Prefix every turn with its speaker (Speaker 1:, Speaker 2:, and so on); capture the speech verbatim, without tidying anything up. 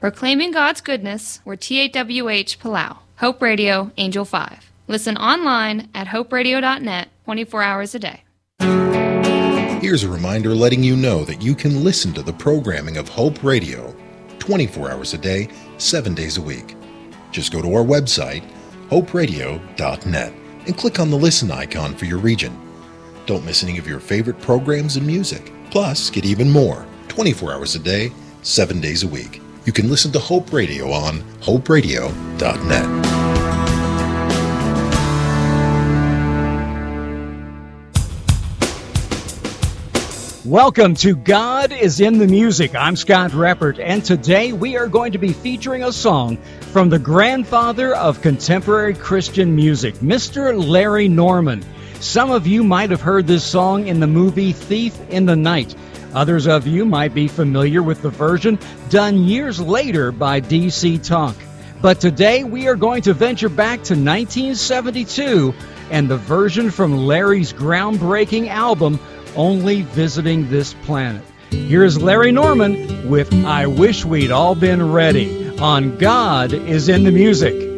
Speaker 1: Proclaiming God's Goodness, or T A W H Palau. Hope Radio, Angel five. Listen online at hope radio dot net twenty-four hours a day.
Speaker 2: Here's a reminder letting you know that you can listen to the programming of Hope Radio twenty-four hours a day, seven days a week. Just go to our website, hope radio dot net, and click on the listen icon for your region. Don't miss any of your favorite programs and music. Plus, get even more twenty-four hours a day, seven days a week. You can listen to Hope Radio on hope radio dot net.
Speaker 3: Welcome to God is in the Music. I'm Scott Reppert, and today we are going to be featuring a song from the grandfather of contemporary Christian music, Mister Larry Norman. Some of you might have heard this song in the movie Thief in the Night. Others of you might be familiar with the version done years later by D C Talk. But today we are going to venture back to nineteen seventy-two and the version from Larry's groundbreaking album, Only Visiting This Planet. Here's Larry Norman with I Wish We'd All Been Ready on God is in the Music.